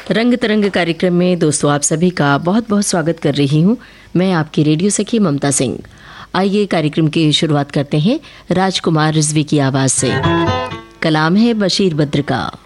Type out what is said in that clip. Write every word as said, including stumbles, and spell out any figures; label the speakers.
Speaker 1: रंग तरंग कार्यक्रम में दोस्तों आप सभी का बहुत बहुत स्वागत कर रही हूँ। मैं आपकी रेडियो सखी ममता सिंह। आइए कार्यक्रम की शुरुआत करते हैं राजकुमार रिजवी की आवाज से। कलाम है बशीर बद्र का।